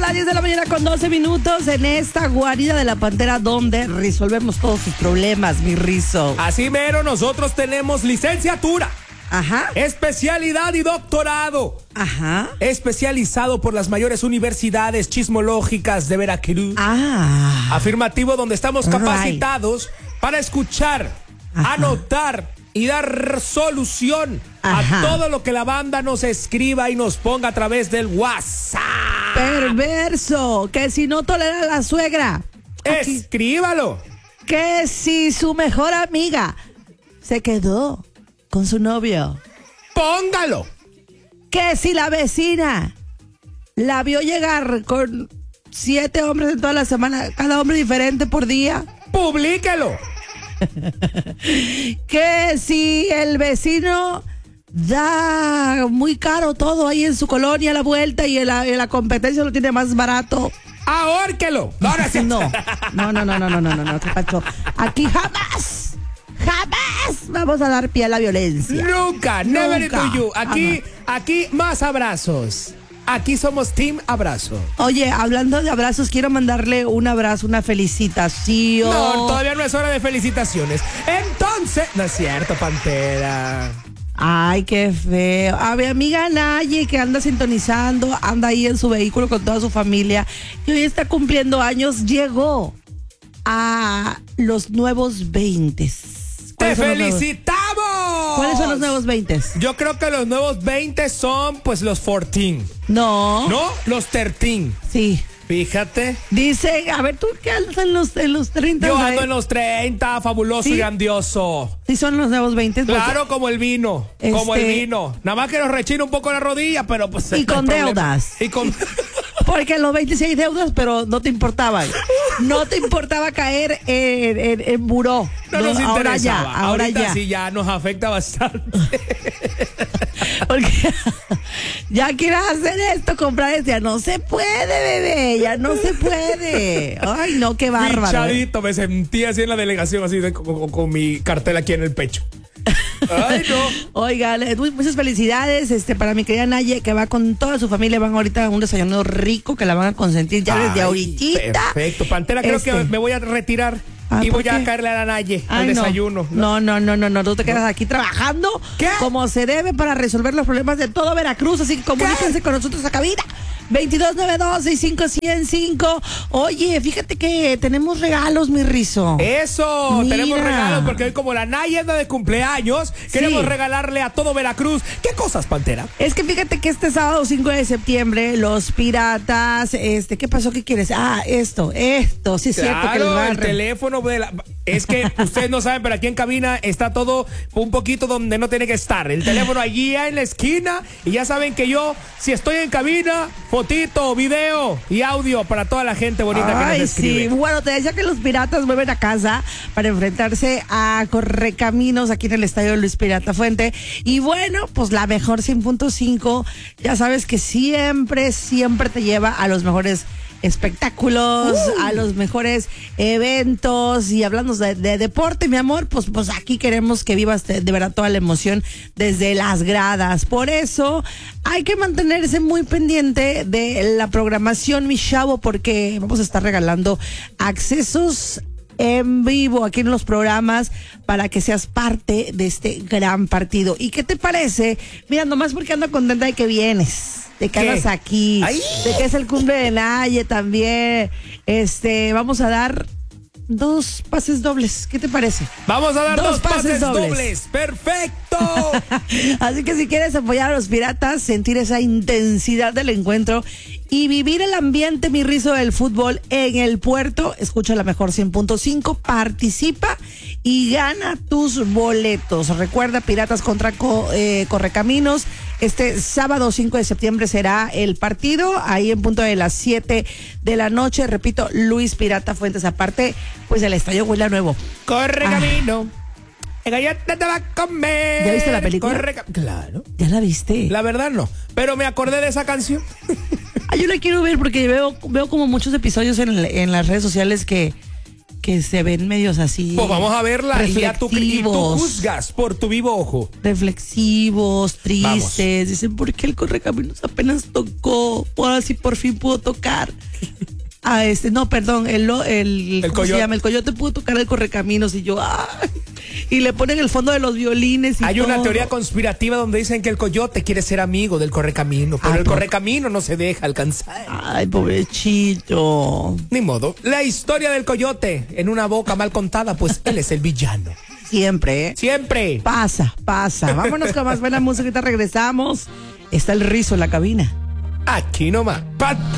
las 10 de la mañana con 12 minutos en esta guarida de la Pantera donde resolvemos todos sus problemas, mi Rizo. Así mero, nosotros tenemos licenciatura. Ajá. Especialidad y doctorado. Ajá. Especializado por las mayores universidades chismológicas de Veracruz. Afirmativo, donde estamos capacitados para escuchar, anotar y dar solución a todo lo que la banda nos escriba y nos ponga a través del WhatsApp. Perverso, que si no tolera a la suegra. Escríbalo. Que si su mejor amiga se quedó con su novio. Póngalo. Que si la vecina la vio llegar con 7 hombres en toda la semana, cada hombre diferente por día. Publíquelo. Que si el vecino da muy caro todo ahí en su colonia a la vuelta y en la competencia lo tiene más barato. Ahórquelo. No, ¿qué pasó? Aquí jamás vamos a dar pie a la violencia. Nunca. Never to you. Aquí más abrazos. Aquí somos Team Abrazo. Oye, hablando de abrazos, quiero mandarle un abrazo, una felicitación. No, todavía no es hora de felicitaciones. Entonces, no es cierto, Pantera. Ay, qué feo. A mi amiga Naye, que anda sintonizando, anda ahí en su vehículo con toda su familia y hoy está cumpliendo años, llegó a los nuevos 20. ¡Te felicitamos! ¿Cuáles son los nuevos 20? Yo creo que los nuevos 20 son, pues, los 14. No. ¿No? Los 13. Sí. Fíjate. Dice, a ver, ¿tú qué andas en los 30? Yo ando en los 30, fabuloso y grandioso. Sí, son los nuevos 20. Claro, como el vino. Como el vino. Nada más que nos rechina un poco la rodilla, pero pues... Y con deudas. Y con... Porque en los 26 deudas, pero no te importaban. No te importaba caer en buró. No nos interesaba. Ahora Ahorita ya. Sí ya nos afecta bastante. Porque ya quieres hacer esto, comprar esto. Ya no se puede, bebé. Ya no se puede. Ay, no, qué bárbaro. Chavito, me sentí así en la delegación, así con mi cartel aquí en el pecho. Ay, no. Oiga, muchas felicidades para mi querida Naye, que va con toda su familia. Van ahorita a un desayuno rico que la van a consentir ya desde ahorita. Perfecto, Pantera, creo que me voy a retirar. Y voy a caerle a la Naye al desayuno. No, tú te quedas aquí trabajando como se debe para resolver los problemas de todo Veracruz. Así que comuníquense con nosotros a cabina 2292-65105. Oye, fíjate que tenemos regalos, mi Rizo. Eso, mira, tenemos regalos porque hoy como la Naye anda de cumpleaños, queremos regalarle a todo Veracruz. ¿Qué cosas, Pantera? Es que fíjate que este sábado 5 de septiembre, los piratas, ¿qué pasó? ¿Qué quieres? Esto, sí es cierto que les va a el teléfono es que ustedes no saben, pero aquí en cabina está todo un poquito donde no tiene que estar. El teléfono allí en la esquina y ya saben que yo, si estoy en cabina, fotito, video y audio para toda la gente bonita que nos escribe. Sí, bueno, te decía que los piratas vuelven a casa para enfrentarse a Correcaminos aquí en el estadio Luis Pirata Fuente. Y bueno, pues la mejor 100.5, ya sabes que siempre te lleva a los mejores espectáculos, a los mejores eventos. Y hablando de deporte, mi amor, pues aquí queremos que vivas de verdad toda la emoción desde las gradas. Por eso hay que mantenerse muy pendiente de la programación, mi chavo, porque vamos a estar regalando accesos en vivo aquí en los programas para que seas parte de este gran partido. ¿Y qué te parece? Mira, nomás porque ando contenta de que vienes, de que andas aquí, de que es el cumple de Naye también. Vamos a dar 2 pases dobles. ¿Qué te parece? Vamos a dar 2 pases dobles. ¡Perfecto! Así que si quieres apoyar a los piratas, sentir esa intensidad del encuentro y vivir el ambiente, mi Rizo, del fútbol en el puerto, escucha la mejor 100.5, participa y gana tus boletos. Recuerda, Piratas contra Correcaminos. Este sábado 5 de septiembre será el partido, ahí en punto de las 7 de la noche. Repito, Luis Pirata Fuentes. Aparte, pues el estadio huele a nuevo. Correcamino. El galleta te va a comer. ¿Ya viste la película? Claro. ¿Ya la viste? La verdad no, pero me acordé de esa canción. Yo la quiero ver porque veo como muchos episodios en las redes sociales que que se ven medios así. Pues vamos a verla y tú juzgas por tu vivo ojo. Reflexivos, tristes. Vamos. Dicen, ¿por qué el correcaminos apenas tocó? Ahora sí por fin pudo tocar. No, perdón, ¿cómo se llama? El coyote pudo tocar el correcaminos y yo, ¡ay! Y le ponen el fondo de los violines y hay todo. Una teoría conspirativa donde dicen que el coyote quiere ser amigo del correcamino, pero el correcamino no se deja alcanzar. Ay, pobrecito. Ni modo. La historia del coyote en una boca mal contada, pues él es el villano. Siempre, ¿eh? Siempre. Pasa. Vámonos con más buena música y regresamos. Está el Rizo en la cabina. Aquí nomás.